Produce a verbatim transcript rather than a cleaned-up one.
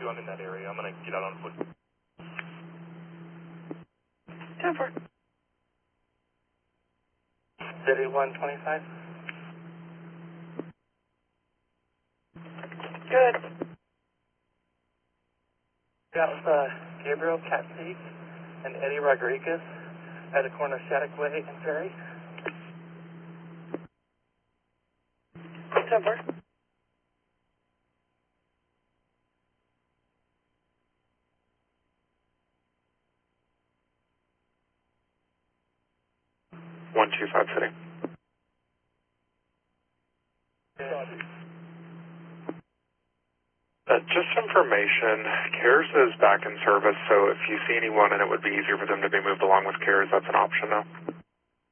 two, I'm in that area. I'm going to get out on foot. ten four. City one twenty-five. Good. That was uh, Gabriel Catsick and Eddie Rodriguez at the corner of Shattuck Way and Ferry. ten four. one two five City. Uh, just information, CARES is back in service, so if you see anyone and it would be easier for them to be moved along with CARES, that's an option now.